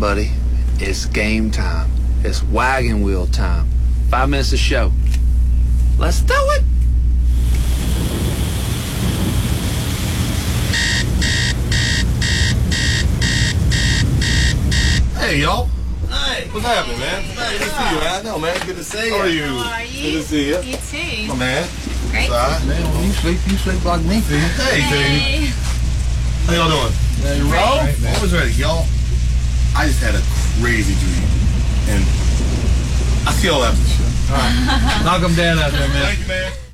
buddy. It's game time. It's wagon wheel time. 5 minutes to show. Let's do it! Hey, y'all. Hey. What's happening, man? Good to see you, man. I know, man. Good to see you. How are you? How are you? Good to see you. You too. My man. Great. All right. Man, when you sleep like me. Hey, Hey. How y'all doing? Man, you Right. right, man. Always ready. Y'all, I just had a crazy dream. And I see y'all after the show. All right. Knock them down out there, man. Thank you, man.